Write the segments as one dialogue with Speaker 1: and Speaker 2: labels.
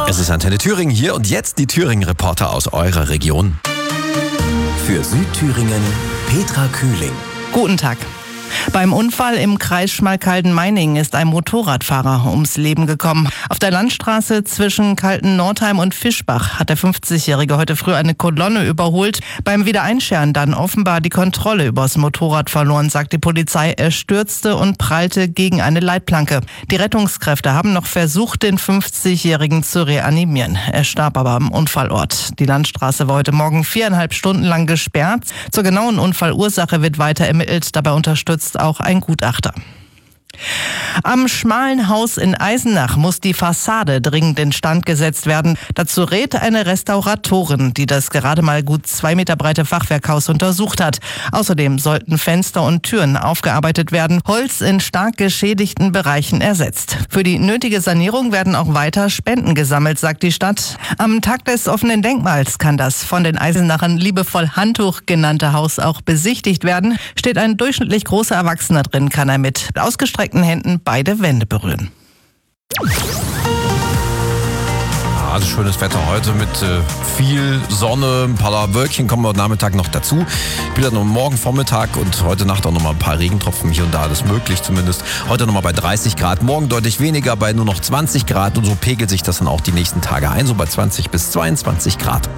Speaker 1: Es ist Antenne Thüringen hier und jetzt die Thüringen-Reporter aus eurer Region.
Speaker 2: Für Südthüringen Petra Kühling.
Speaker 3: Guten Tag. Beim Unfall im Kreis Schmalkalden-Meiningen ist ein Motorradfahrer ums Leben gekommen. Auf der Landstraße zwischen Kalten-Nordheim und Fischbach hat der 50-Jährige heute früh eine Kolonne überholt. Beim Wiedereinscheren dann offenbar die Kontrolle übers Motorrad verloren, sagt die Polizei. Er stürzte und prallte gegen eine Leitplanke. Die Rettungskräfte haben noch versucht, den 50-Jährigen zu reanimieren. Er starb aber am Unfallort. Die Landstraße war heute Morgen 4,5 Stunden lang gesperrt. Zur genauen Unfallursache wird weiter ermittelt. Dabei unterstützt auch ein Gutachter. Am Schmalen Haus in Eisenach muss die Fassade dringend instand gesetzt werden. Dazu rät eine Restauratorin, die das gerade mal gut 2 Meter breite Fachwerkhaus untersucht hat. Außerdem sollten Fenster und Türen aufgearbeitet werden, Holz in stark geschädigten Bereichen ersetzt. Für die nötige Sanierung werden auch weiter Spenden gesammelt, sagt die Stadt. Am Tag des offenen Denkmals kann das von den Eisenachern liebevoll Handtuch genannte Haus auch besichtigt werden. Steht ein durchschnittlich großer Erwachsener drin, kann er mit ausgestreckten Händen beide Wände berühren.
Speaker 1: Also schönes Wetter heute mit viel Sonne, ein paar Wölkchen kommen heute Nachmittag noch dazu. Wieder noch morgen Vormittag und heute Nacht auch noch mal ein paar Regentropfen hier und da, das möglich zumindest. Heute noch mal bei 30 Grad, morgen deutlich weniger, bei nur noch 20 Grad und so pegelt sich das dann auch die nächsten Tage ein, so bei 20 bis 22 Grad.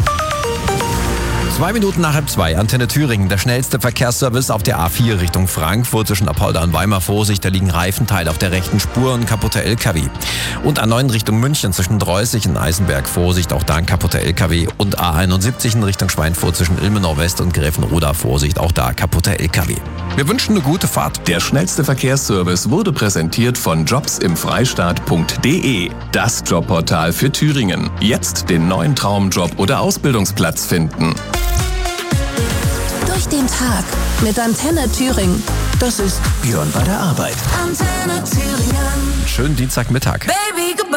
Speaker 1: 2 Minuten nach 2, Antenne Thüringen, der schnellste Verkehrsservice auf der A4 Richtung Frankfurt zwischen Apolda und Weimar. Vorsicht, da liegen Reifenteile auf der rechten Spur und ein kaputter LKW. Und A9 Richtung München zwischen Dreußig und Eisenberg. Vorsicht, auch da ein kaputter LKW. Und A71 in Richtung Schweinfurt zwischen Ilmenau West und Gräfenroda. Vorsicht, auch da kaputter LKW. Wir wünschen eine gute Fahrt.
Speaker 2: Der schnellste Verkehrsservice wurde präsentiert von jobsimfreistaat.de. Das Jobportal für Thüringen. Jetzt den neuen Traumjob oder Ausbildungsplatz finden.
Speaker 4: Durch den Tag mit Antenne Thüringen.
Speaker 2: Das ist Björn bei der Arbeit.
Speaker 4: Antenne Thüringen.
Speaker 1: Schönen Dienstagmittag.
Speaker 4: Baby,